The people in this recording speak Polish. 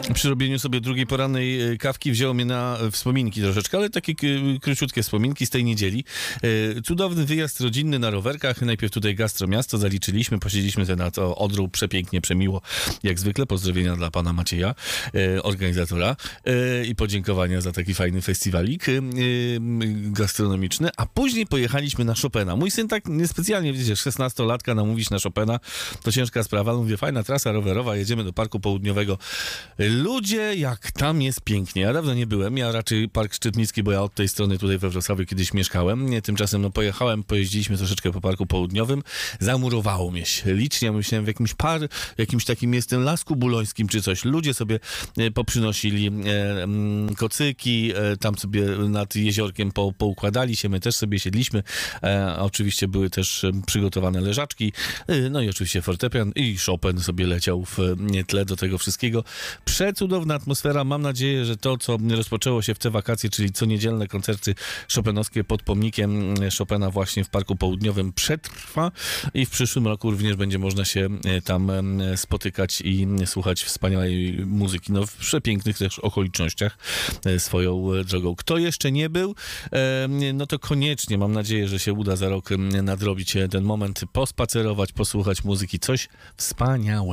Przy robieniu sobie drugiej porannej kawki wzięło mnie na wspominki troszeczkę, ale takie króciutkie wspominki z tej niedzieli. Cudowny wyjazd rodzinny na rowerkach. Najpierw tutaj Gastromiasto zaliczyliśmy, posiedzieliśmy sobie nad Odrą, przepięknie, przemiło, jak zwykle. Pozdrowienia dla pana Macieja, organizatora, i podziękowania za taki fajny festiwalik gastronomiczny. A później pojechaliśmy na Chopina. Mój syn tak niespecjalnie, wiecie, 16-latka namówić na Chopina, to ciężka sprawa. Mówię, fajna trasa rowerowa, jedziemy do Parku Południowego. Ludzie, jak tam jest pięknie. Ja dawno nie byłem, ja raczej Park Szczytnicki, bo ja od tej strony tutaj we Wrocławiu kiedyś mieszkałem. Tymczasem pojeździliśmy troszeczkę po Parku Południowym. Zamurowało mnie licznie. Myślałem, w jakimś takim jest tym Lasku Bulońskim czy coś. Ludzie sobie poprzynosili kocyki, tam sobie nad jeziorkiem poukładali się. My też sobie siedliśmy. Oczywiście były też przygotowane leżaczki. No i oczywiście fortepian i Chopin sobie leciał w tle do tego wszystkiego. Przecudowna atmosfera. Mam nadzieję, że to, co rozpoczęło się w te wakacje, czyli co niedzielne koncerty chopinowskie pod pomnikiem Chopina właśnie w Parku Południowym, przetrwa i w przyszłym roku również będzie można się tam spotykać i słuchać wspaniałej muzyki. No w przepięknych też okolicznościach swoją drogą. Kto jeszcze nie był, no to koniecznie mam nadzieję, że się uda za rok nadrobić ten moment, pospacerować, posłuchać muzyki. Coś wspaniałego.